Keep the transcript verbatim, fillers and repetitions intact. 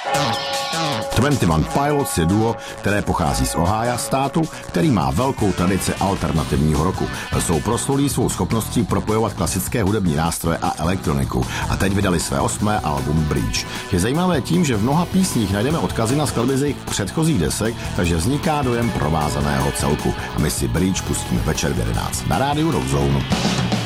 dvacet jedna Pilots je duo, které pochází z Ohája, státu, který má velkou tradici alternativního roku. Jsou proslulí svou schopností propojovat klasické hudební nástroje a elektroniku a teď vydali své osmé album Breach. Je zajímavé tím, že v mnoha písních najdeme odkazy na skladby z jejich předchozích desek, takže vzniká dojem provázaného celku. A my si Breach pustíme večer v jedenáct na rádiu Rock Zone.